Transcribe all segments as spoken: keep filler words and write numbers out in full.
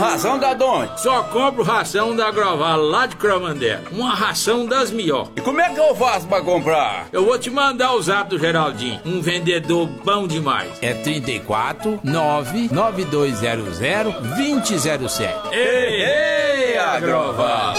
ração da onde? Só compro ração da Groval, lá de Cromandela. Uma ração das melhores. E como é que eu faço pra comprar? Eu vou te mandar o zap do Geraldinho, um vendedor bom demais. É trinta e quatro, nove nove dois zero zero, dois zero zero sete. Ei, ei, Agroval!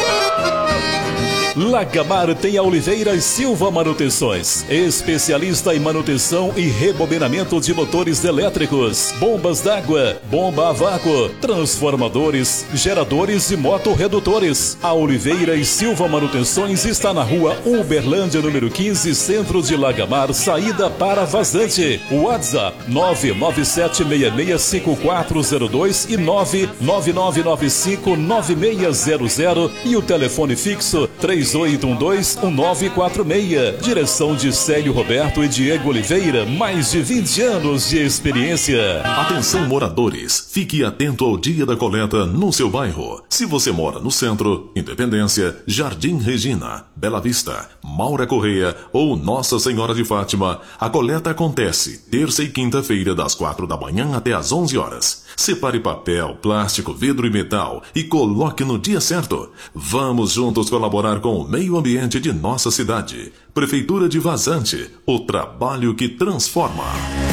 Lagamar tem a Oliveira e Silva Manutenções, especialista em manutenção e rebobinamento de motores elétricos, bombas d'água, bomba a vácuo, transformadores, geradores e motorredutores. A Oliveira e Silva Manutenções está na rua Uberlândia, número quinze, centro de Lagamar, saída para Vazante. WhatsApp nove nove sete seis seis cinco quatro zero dois e nove nove nove nove cinco nove seis zero zero e o telefone fixo três oito um dois um nove quatro seis. Direção de Célio Roberto e Diego Oliveira, mais de vinte anos de experiência. Atenção moradores, fique atento ao dia da coleta no seu bairro. Se você mora no centro, Independência, Jardim Regina, Bela Vista, Maura Correia ou Nossa Senhora de Fátima, a coleta acontece terça e quinta-feira das quatro da manhã até às onze horas. Separe papel, plástico, vidro e metal e coloque no dia certo. Vamos juntos colaborar com o meio ambiente de nossa cidade. Prefeitura de Vazante, o trabalho que transforma.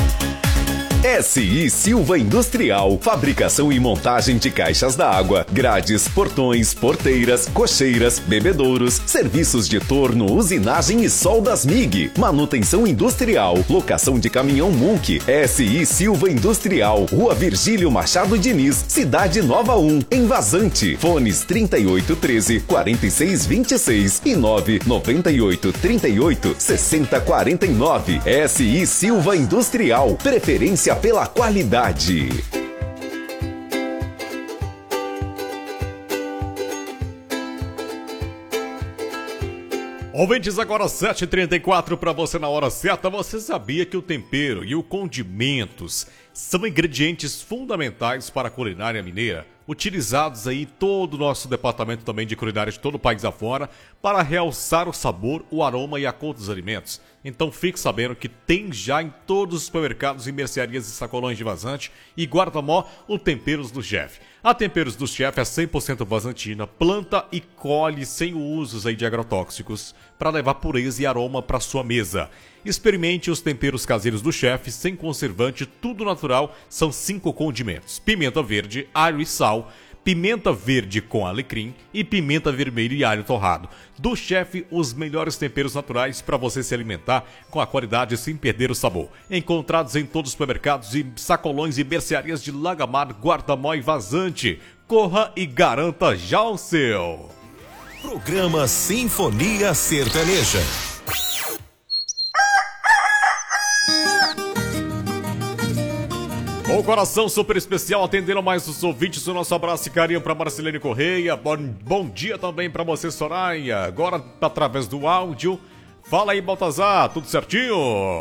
S I Silva Industrial, fabricação e montagem de caixas d'água, grades, portões, porteiras, cocheiras, bebedouros, serviços de torno, usinagem e soldas M I G, manutenção industrial, locação de caminhão Munk. S I Silva Industrial, Rua Virgílio Machado Diniz, Cidade Nova um, em Vazante. Fones trinta e oito treze, quarenta e seis vinte e seis e nove noventa e oito trinta e oito sessenta quarenta e nove. S I Silva Industrial, preferência pela qualidade. Ouvintes, agora sete e trinta e quatro para você na hora certa. Você sabia que o tempero e os condimentos são ingredientes fundamentais para a culinária mineira, utilizados aí em todo o nosso departamento também de culinária de todo o país afora, para realçar o sabor, o aroma e a cor dos alimentos? Então fique sabendo que tem já em todos os supermercados e mercearias e sacolões de Vazante e Guarda-Mó o Temperos do Chefe. A Temperos do Chefe é cem por cento vazantina, planta e colhe sem usos aí de agrotóxicos para levar pureza e aroma para sua mesa. Experimente os temperos caseiros do chefe, sem conservante, tudo natural, são cinco condimentos: pimenta verde, alho e sal, pimenta verde com alecrim e pimenta vermelha e alho torrado. Do chefe, os melhores temperos naturais para você se alimentar com a qualidade sem perder o sabor. Encontrados em todos os supermercados e sacolões e mercearias de Lagamar, Guarda-Mó e Vazante. Corra e garanta já o seu. Programa Sinfonia Sertaneja. Com o coração super especial, atendendo mais os ouvintes, o nosso abraço e carinho para Marcelene Correia. Bom, bom dia também para você, Soraya. Agora, através do áudio. Fala aí, Baltazar, tudo certinho?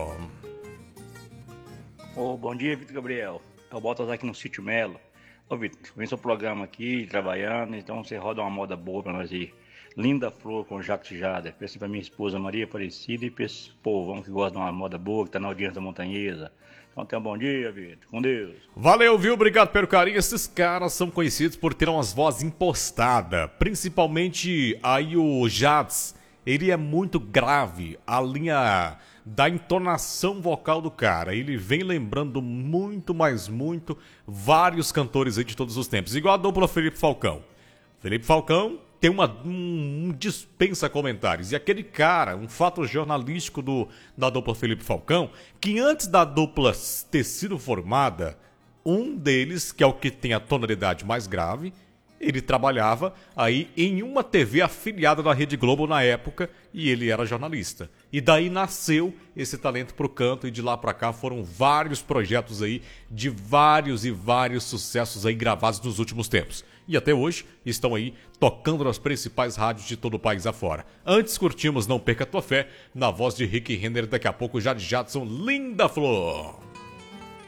Oh, bom dia, Vitor Gabriel. É o Baltazar aqui no Sítio Melo. Ô, Vitor, vem seu programa aqui, trabalhando, então você roda uma moda boa para nós aí. Linda Flor com Jaco Tijada. Peço pra minha esposa Maria Aparecida e pra esse povão que gosta de uma moda boa, que tá na audiência da Montanhesa. Então tenha um bom dia, Vitor. Com Deus. Valeu, viu? Obrigado pelo carinho. Esses caras são conhecidos por ter umas vozes impostadas. Principalmente aí o Jades. Ele é muito grave. A linha da entonação vocal do cara. Ele vem lembrando muito, mas muito, vários cantores aí de todos os tempos. Igual a dupla Felipe Falcão. Felipe Falcão tem uma um, um dispensa comentários. E aquele cara, um fato jornalístico do, da dupla Felipe Falcão, que antes da dupla ter sido formada, um deles, que é o que tem a tonalidade mais grave, ele trabalhava aí em uma T V afiliada da Rede Globo na época e ele era jornalista. E daí nasceu esse talento pro canto e de lá pra cá foram vários projetos aí de vários e vários sucessos aí gravados nos últimos tempos. E até hoje estão aí tocando nas principais rádios de todo o país afora. Antes curtimos Não Perca Tua Fé, na voz de Rick Renner, daqui a pouco já de Jadson, Linda Flor.